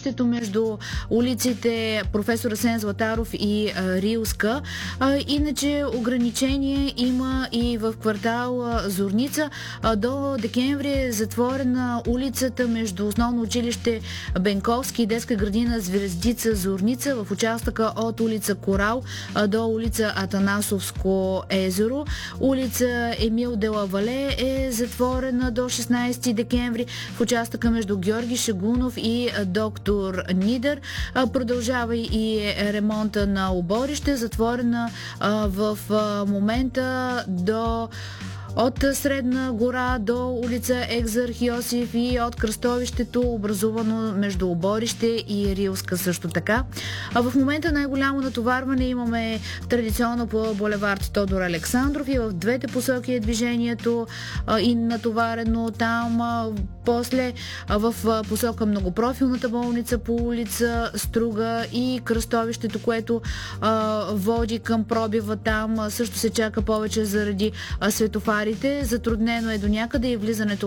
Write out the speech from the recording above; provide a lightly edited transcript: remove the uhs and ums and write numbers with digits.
кръстовището между улиците Професор Асен Златаров и Рилска. Иначе ограничение има и в квартал Зорница. До декември е затворена улицата между основно училище Бенковски и детска градина Звездица Зорница в участъка от улица Корал до улица Атанасовско езеро. Улица Емил Делавале е затворена до 16 декември в участъка между Георги Шегунов и доктор Нидер. Продължава и ремонта на оборище, затворена в момента от Средна гора до улица Екзарх Йосиф и от кръстовището, образувано между Оборище и Рилска също така. В момента най-голямо натоварване имаме традиционно по булевард Тодор Александров и в двете посоки е движението и натоварено там. После в посока многопрофилната болница по улица Струга и кръстовището, което води към пробива там, също се чака повече заради светофари. Затруднено е до някъде и влизането